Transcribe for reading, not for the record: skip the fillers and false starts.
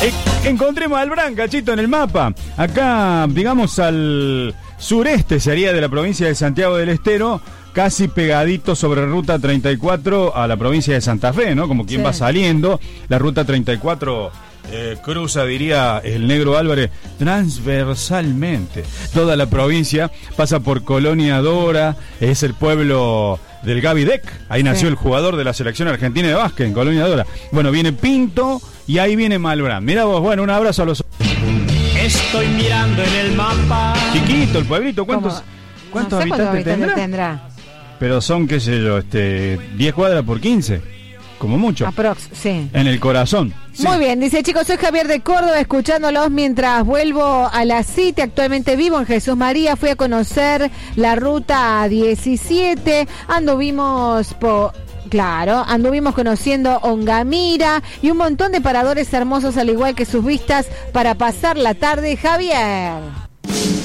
Encontremos al Cachito, en el mapa. Acá, digamos, al sureste sería de la provincia de Santiago del Estero, casi pegadito sobre ruta 34 a la provincia de Santa Fe, ¿no? Como quien va saliendo. La ruta 34 cruza, diría el Negro Álvarez, transversalmente toda la provincia, pasa por Colonia Dora, es el pueblo del Gaby Deck, ahí nació el jugador de la selección argentina de básquet, en Colonia Dora. Bueno, viene Pinto y ahí viene Malbrán. Mirá vos, bueno, un abrazo a los... Estoy mirando en el mapa. Chiquito el pueblito, ¿cuántos habitantes tendrá? Pero son, qué sé yo, 10 cuadras por 15, como mucho. Aprox, sí. En el corazón. Sí. Muy bien, dice, chicos, soy Javier de Córdoba, escuchándolos mientras vuelvo a la cita. Actualmente vivo en Jesús María, fui a conocer la ruta 17, anduvimos conociendo Ongamira y un montón de paradores hermosos, al igual que sus vistas para pasar la tarde. Javier.